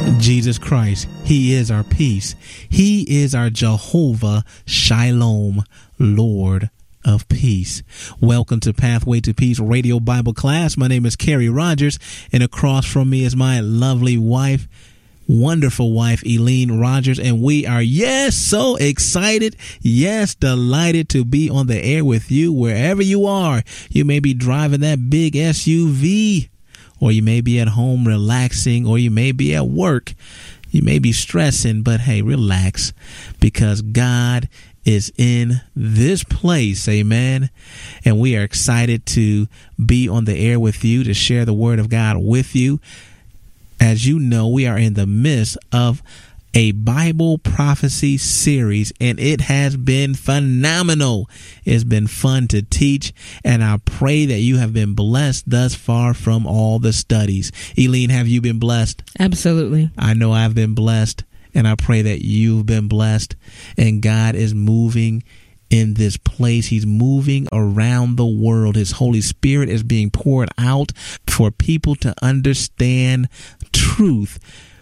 Jesus Christ. He is our peace. He is our Jehovah Shalom, Lord of peace. Welcome to Pathway to Peace Radio Bible class. My name is Kerry Rogers, and across from me is my lovely wife, wonderful wife, Eileen Rogers, and we are, so excited, delighted to be on the air with you wherever you are. You may be driving that big SUV, or you may be at home relaxing, or you may be at work. You may be stressing, but hey, relax, because God is in this place. Amen. And we are excited to be on the air with you, to share the word of God with you. As you know, we are in the midst of a Bible prophecy series, and it has been phenomenal. It's been fun to teach, and I pray that you have been blessed thus far from all the studies. Eileen, have you been blessed? Absolutely. I know I've been blessed, and I pray that you've been blessed, and God is moving in this place. He's moving around the world. His Holy Spirit is being poured out for people to understand truth.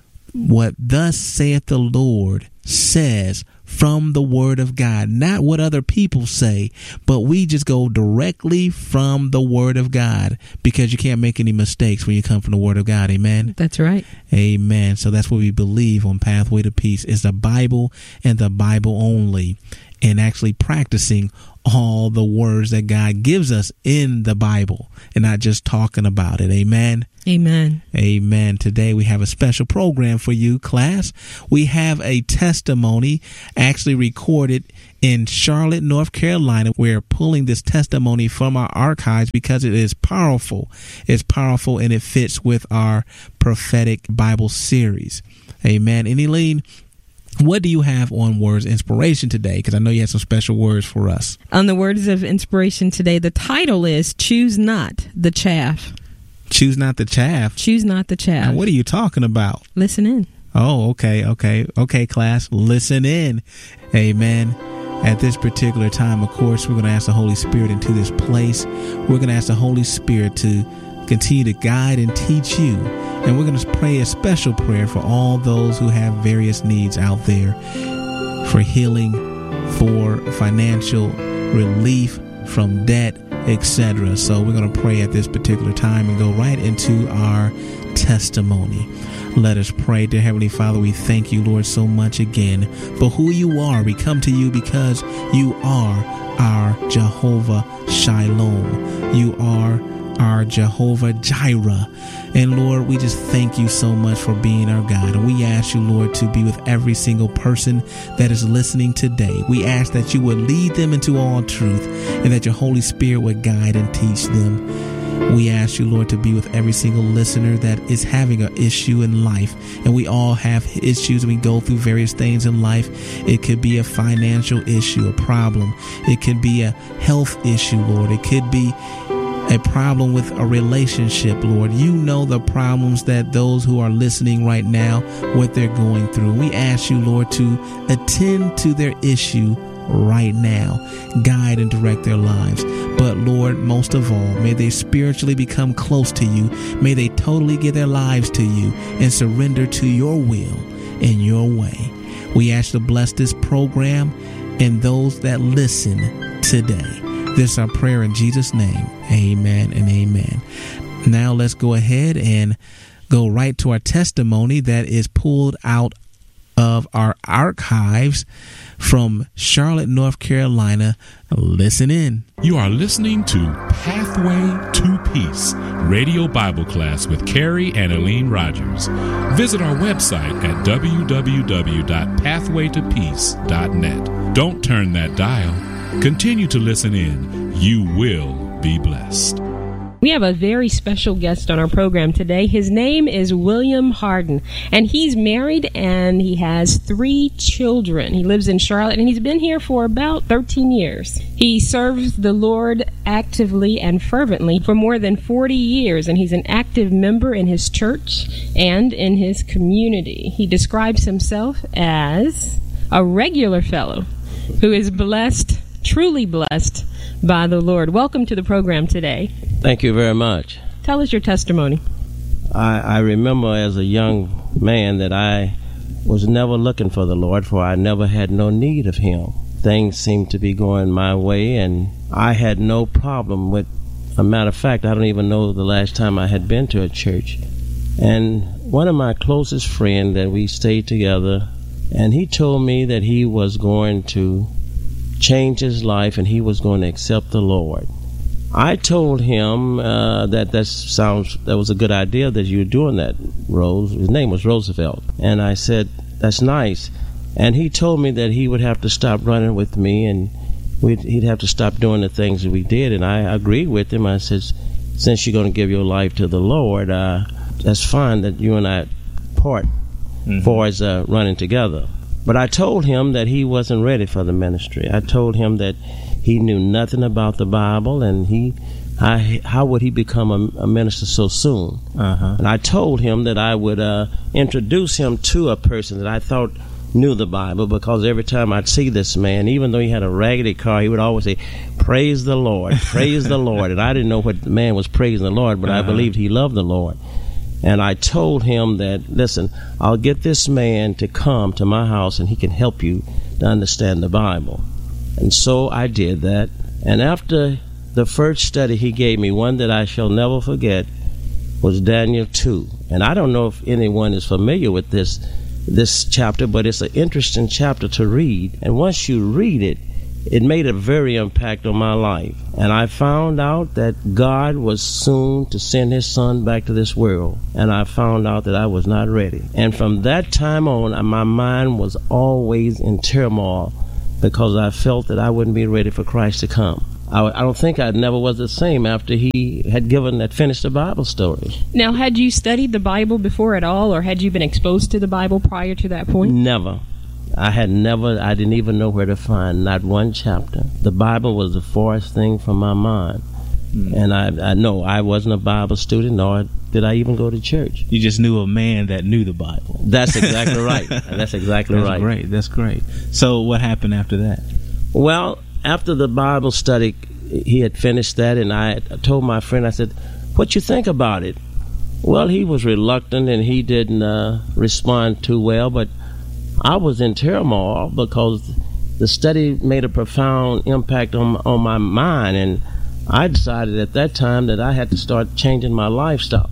What thus saith the Lord says from the Word of God, not what other people say, but we just go directly from the Word of God, because you can't make any mistakes when you come from the Word of God. Amen. That's right. Amen. So that's what we believe on Pathway to Peace, is the Bible and the Bible only, and actually practicing all the words that God gives us in the Bible and not just talking about it. Amen. Amen. Amen. Today we have a special program for you, class. We have a testimony actually recorded in Charlotte, North Carolina. We're pulling this testimony from our archives because it is powerful. It's powerful, and it fits with our prophetic Bible series. Amen. And Eileen, what do you have on Words of Inspiration today? Because I know you have some special words for us. On the Words of Inspiration today, the title is Choose Not the Chaff. Choose not the chaff? Choose not the chaff. Now, what are you talking about? Listen in. Oh, okay, class. Listen in. Amen. At this particular time, of course, we're going to ask the Holy Spirit into this place. We're going to ask the Holy Spirit to continue to guide and teach you. And we're going to pray a special prayer for all those who have various needs out there, for healing, for financial relief from debt, etc. So we're going to pray at this particular time and go right into our testimony. Let us pray. Dear Heavenly Father, we thank you, Lord, so much again for who you are. We come to you because you are our Jehovah Shalom. You are our Jehovah Jireh. And Lord, we just thank you so much for being our God. And we ask you, Lord, to be with every single person that is listening today. We ask that you would lead them into all truth, and that your Holy Spirit would guide and teach them. We ask you, Lord, to be with every single listener that is having an issue in life. And we all have issues. We go through various things in life. It could be a financial issue, a problem. It could be a health issue, Lord. It could be a problem with a relationship, Lord. You know the problems that those who are listening right now, what they're going through. We ask you, Lord, to attend to their issue right now. Guide and direct their lives. But Lord, most of all, may they spiritually become close to you. May they totally give their lives to you and surrender to your will and your way. We ask you to bless this program and those that listen today. This is our prayer in Jesus' name. Amen and amen. Now let's go ahead and go right to our testimony that is pulled out of our archives from Charlotte, North Carolina. Listen in. You are listening to Pathway to Peace Radio Bible Class with Kerry and Eileen Rogers. Visit our website at www.pathwaytopeace.net. Don't turn that dial. Continue to listen in. You will be blessed. We have a very special guest on our program today. His name is William Harden, and he's married and he has 3 children. He lives in Charlotte, and he's been here for about 13 years. He serves the Lord actively and fervently for more than 40 years, and he's an active member in his church and in his community. He describes himself as a regular fellow who is blessed, truly blessed by the Lord. Welcome to the program today. Thank you very much. Tell us your testimony. I remember as a young man that I was never looking for the Lord, for I never had no need of Him. Things seemed to be going my way, and I had no problem with. A matter of fact, I don't even know the last time I had been to a church. And one of my closest friends, that we stayed together, and he told me that he was going to change his life and he was going to accept the Lord. I told him that was a good idea that you were doing that, Rose. His name was Roosevelt. And I said, that's nice. And he told me that he would have to stop running with me, and he'd have to stop doing the things that we did. And I agreed with him. I said, since you're going to give your life to the Lord, that's fine that you and I part for us running together. But I told him that he wasn't ready for the ministry. I told him that he knew nothing about the Bible, and how would he become a minister so soon? And I told him that I would introduce him to a person that I thought knew the Bible, because every time I'd see this man, even though he had a raggedy car, he would always say, praise the Lord, praise the Lord. And I didn't know what the man was praising the Lord, but I believed he loved the Lord. And I told him that, listen, I'll get this man to come to my house and he can help you to understand the Bible. And so I did that. And after the first study he gave me, one that I shall never forget, was Daniel 2. And I don't know if anyone is familiar with this chapter, but it's an interesting chapter to read. And once you read it, it made a very impact on my life. And I found out that God was soon to send His Son back to this world. And I found out that I was not ready. And from that time on, my mind was always in turmoil, because I felt that I wouldn't be ready for Christ to come. I don't think I never was the same after he had finished the Bible story. Now, had you studied the Bible before at all, or had you been exposed to the Bible prior to that point? Never. I didn't even know where to find not one chapter. The Bible was the farthest thing from my mind. And I know I wasn't a Bible student, nor did I even go to church. You just knew a man that knew the Bible. That's exactly right. That's exactly right. That's great. So what happened after that? Well, after the Bible study, he had finished that, and I told my friend, I said, what you think about it? Well, he was reluctant, and he didn't respond too well, but I was in turmoil because the study made a profound impact on my mind, and I decided at that time that I had to start changing my lifestyle.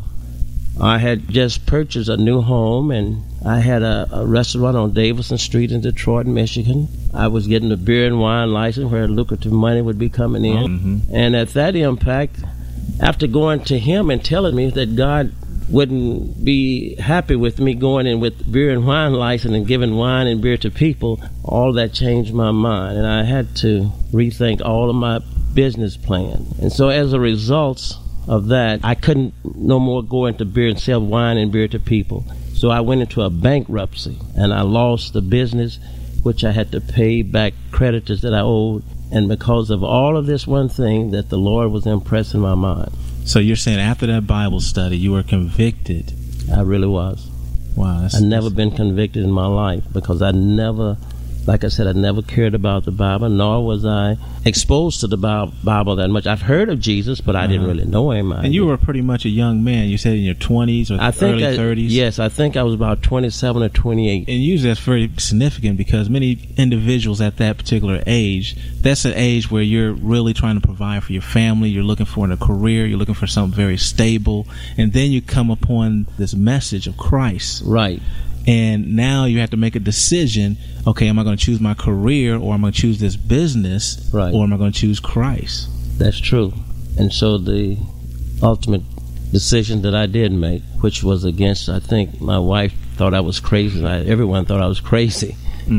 I had just purchased a new home, and I had a restaurant on Davison Street in Detroit, Michigan. I was getting a beer and wine license where lucrative money would be coming in. And at that impact, after going to him and telling me that God wouldn't be happy with me going in with beer and wine license and giving wine and beer to people, all that changed my mind, and I had to rethink all of my business plan. And so as a result of that, I couldn't no more go into beer and sell wine and beer to people. So I went into a bankruptcy, and I lost the business, which I had to pay back creditors that I owed. And because of all of this one thing, that the Lord was impressing my mind. So you're saying after that Bible study, you were convicted? I really was. Wow. I'd never been convicted in my life, because I never, like I said, I never cared about the Bible, nor was I exposed to the Bible that much. I've heard of Jesus, but I didn't really know him. And you were pretty much a young man. You said in your 20s or early 30s? Yes, I think I was about 27 or 28. And usually that's very significant, because many individuals at that particular age, that's an age where you're really trying to provide for your family. You're looking for a career. You're looking for something very stable. And then you come upon this message of Christ. Right. And now you have to make a decision. Okay, am I going to choose my career, or am I going to choose this business, right, or am I going to choose Christ? That's true. And so the ultimate decision that I did make, which was against, I think my wife thought I was crazy, and everyone thought I was crazy.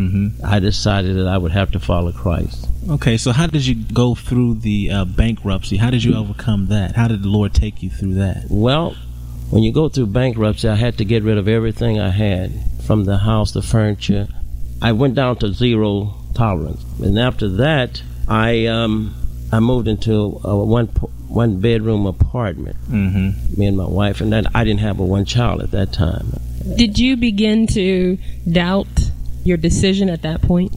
I decided that I would have to follow Christ. Okay, so how did you go through the bankruptcy? How did you overcome that? How did the Lord take you through that? Well, when you go through bankruptcy, I had to get rid of everything I had, from the house, the furniture. I went down to zero tolerance. And after that, I moved into a one bedroom apartment. Me and my wife, and then I didn't have one child at that time. Did you begin to doubt your decision at that point?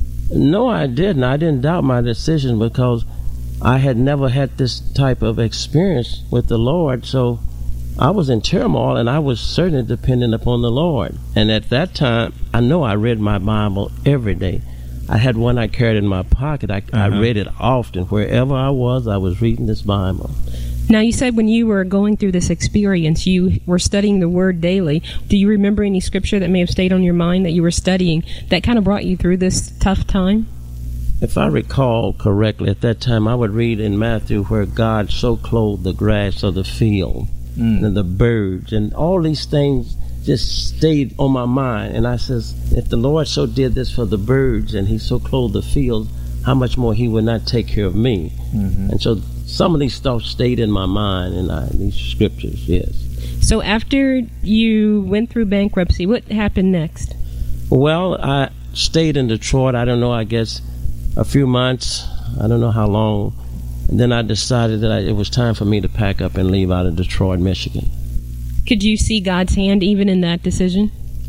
No, I didn't. I didn't doubt my decision, because I had never had this type of experience with the Lord. So I was in turmoil, and I was certainly dependent upon the Lord. And at that time, I know I read my Bible every day. I had one I carried in my pocket. I read it often. Wherever I was reading this Bible. Now, you said when you were going through this experience, you were studying the Word daily. Do you remember any scripture that may have stayed on your mind that you were studying that kind of brought you through this tough time? If I recall correctly, at that time, I would read in Matthew where God so clothed the grass of the field and the birds, and all these things just stayed on my mind. And I says, if the Lord so did this for the birds and he so clothed the field, how much more he would not take care of me? And so some of these thoughts stayed in my mind, and these scriptures, yes. So after you went through bankruptcy, what happened next? Well, I stayed in Detroit, I don't know, I guess a few months, I don't know how long, and then I decided that it was time for me to pack up and leave out of Detroit, Michigan. Could you see God's hand even in that decision?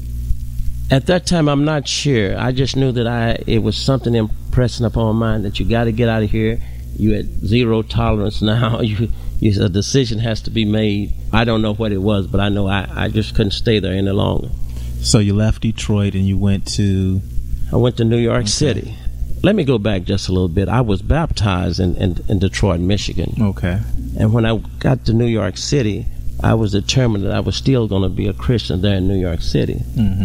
At that time, I'm not sure. I just knew that it was something impressing upon my mind that you got to get out of here. You had zero tolerance now. A decision has to be made. I don't know what it was, but I know I just couldn't stay there any longer. So you left Detroit and you went to? I went to New York City. Let me go back just a little bit. I was baptized in Detroit, Michigan. Okay. And when I got to New York City, I was determined that I was still going to be a Christian there in New York City.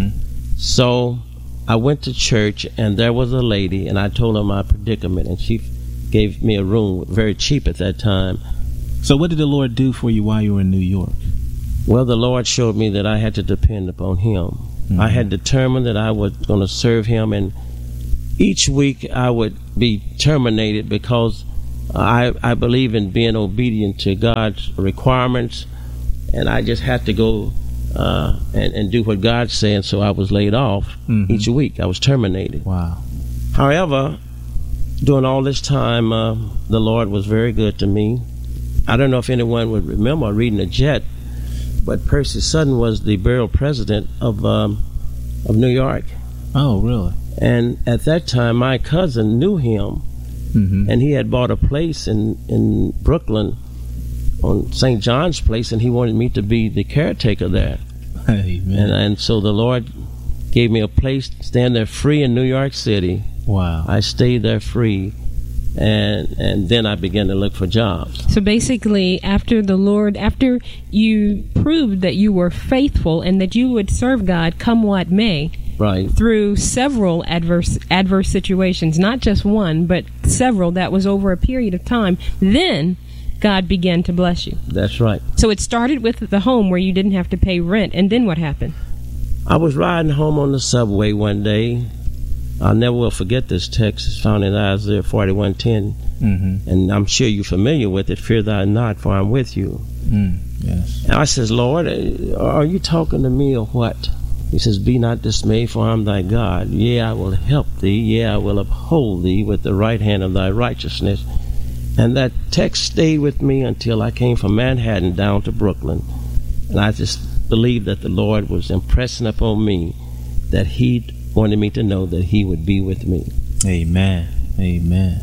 So I went to church, and there was a lady, and I told her my predicament, and she gave me a room very cheap at that time. So what did the Lord do for you while you were in New York? Well, the Lord showed me that I had to depend upon him. I had determined that I was going to serve him, and each week I would be terminated because I believe in being obedient to God's requirements, and I just had to go and do what God said, and so I was laid off each week. I was terminated. Wow. However, during all this time, the Lord was very good to me. I don't know if anyone would remember reading the Jet, but Percy Sutton was the borough president of New York. Oh, really? And at that time, my cousin knew him, and he had bought a place in Brooklyn on St. John's Place, and he wanted me to be the caretaker there. Amen. And so the Lord gave me a place, stand there free in New York City. Wow. I stayed there free, and then I began to look for jobs. So basically, after you proved that you were faithful and that you would serve God come what may, right, through several adverse situations, not just one, but several, that was over a period of time, then God began to bless you. That's right. So it started with the home where you didn't have to pay rent, and then what happened? I was riding home on the subway one day. I never will forget this text. It's found in Isaiah 41:10, and I'm sure you're familiar with it. Fear thou not, for I'm with you. Yes. And I says, Lord, are you talking to me or what? He says, be not dismayed, for I'm thy God. Yea, I will help thee. Yea, I will uphold thee with the right hand of thy righteousness. And that text stayed with me until I came from Manhattan down to Brooklyn. And I just believed that the Lord was impressing upon me that he wanted me to know that he would be with me. Amen. Amen.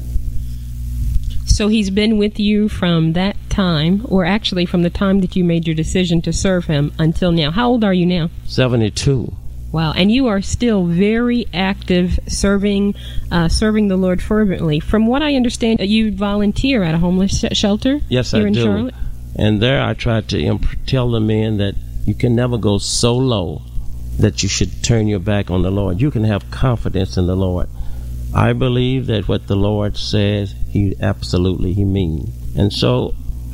So he's been with you from that time, or actually from the time that you made your decision to serve him until now. How old are you now? 72. Wow, and you are still very active, serving the Lord fervently. From what I understand, you volunteer at a homeless shelter. Yes, here I in do. Charlotte? And there I try to tell the men that you can never go so low that you should turn your back on the Lord. You can have confidence in the Lord. I believe that what the Lord says, he means. And so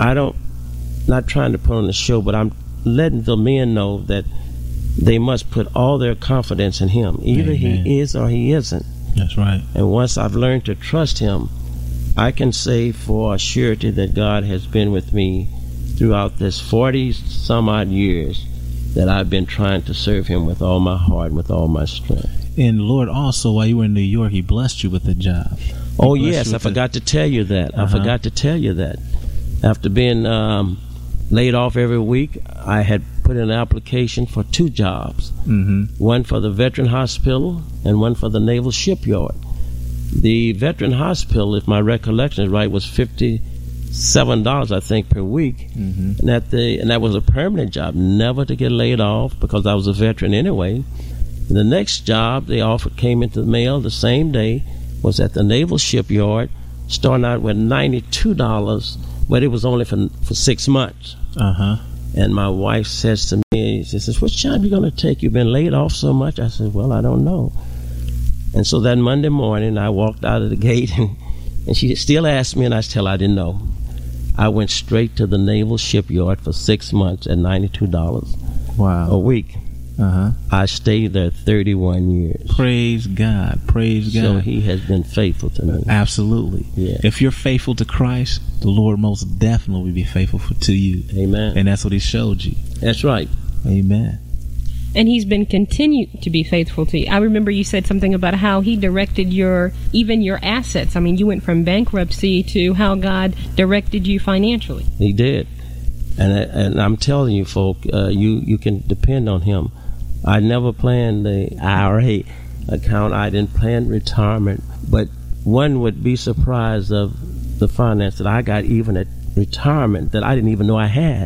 not trying to put on a show, but I'm letting the men know that they must put all their confidence in him. Either Amen. He is or he isn't. That's right. And once I've learned to trust him, I can say for a surety that God has been with me throughout this 40-some-odd years that I've been trying to serve him with all my heart and with all my strength. And Lord, also, while you were in New York, he blessed you with a job. Oh, yes, I forgot to tell you that. I forgot to tell you that. After being laid off every week, I had put in an application for 2 jobs. One for the Veteran Hospital and one for the Naval Shipyard. The Veteran Hospital, if my recollection is right, was $50 $7, I think, per week. And that was a permanent job, never to get laid off because I was a veteran anyway. The next job they offered came into the mail the same day, was at the Naval Shipyard, starting out with $92, but it was only for 6 months. And my wife says to me, she says, "What job you going to take? You've been laid off so much." I said, "Well, I don't know." And so that Monday morning, I walked out of the gate, and she still asked me, and I tell her I didn't know. I went straight to the Naval Shipyard for 6 months at $92 a week. I stayed there 31 years. Praise God. Praise God. So he has been faithful to me. Absolutely. Yeah. If you're faithful to Christ, the Lord most definitely will be faithful to you. Amen. And that's what he showed you. That's right. Amen. And he's been continued to be faithful to you. I remember you said something about how he directed even your assets. I mean, you went from bankruptcy to how God directed you financially. He did. And I'm telling you, folk, you can depend on him. I never planned the IRA account. I didn't plan retirement. But one would be surprised of the finance that I got even at retirement that I didn't even know I had.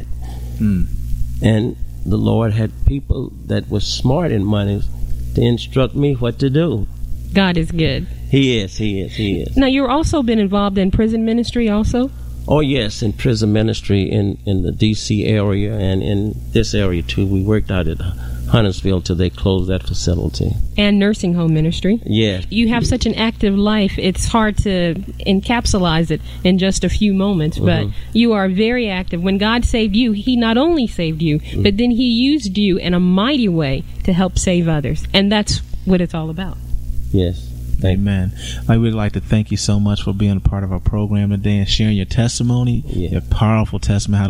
And the Lord had people that were smart in money to instruct me what to do. God is good. He is. Now, you've also been involved in prison ministry also? Oh, yes, in prison ministry in the D.C. area and in this area, too. We worked out at Huntersville till they closed that facility. And nursing home ministry. Yes. You have such an active life, it's hard to encapsulate it in just a few moments, but you are very active. When God saved you, he not only saved you, but then he used you in a mighty way to help save others. And that's what it's all about. Yes. Amen. I would like to thank you so much for being a part of our program today and sharing your testimony, your powerful testimony, how